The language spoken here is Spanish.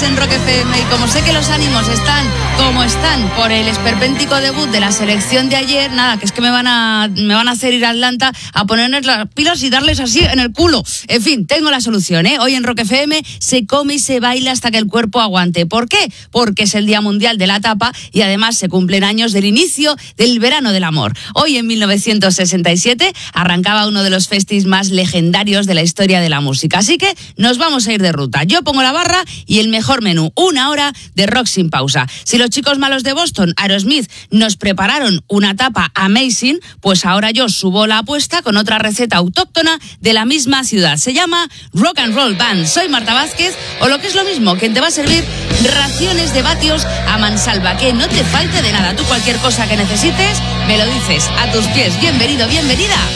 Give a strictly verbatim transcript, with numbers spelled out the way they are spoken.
en Rock F M y como sé que los ánimos están como están por el esperpéntico debut de la selección de ayer, nada, que es que me van a me van a hacer ir a Atlanta a ponerles las pilas y darles así en el culo. En fin, tengo la solución, ¿eh? Hoy en Rock F M se come y se baila hasta que el cuerpo aguante. ¿Por qué? Porque es el Día Mundial de la Tapa y además se cumplen años del inicio del Verano del Amor. Hoy en mil novecientos sesenta y siete arrancaba uno de los festis más legendarios de la historia de la música. Así que nos vamos a ir de ruta. Yo pongo la barra y el mejor menú, una hora de rock sin pausa. Si los chicos malos de Boston, Aerosmith, nos prepararon una tapa amazing, pues ahora yo subo la apuesta con otra receta autóctona de la misma ciudad. Se llama Rock and Roll Band. Soy Marta Vázquez, o lo que es lo mismo, quien te va a servir raciones de vatios a mansalva. Que no te falte de nada. Tú cualquier cosa que necesites, me lo dices a tus pies. Bienvenido, bienvenida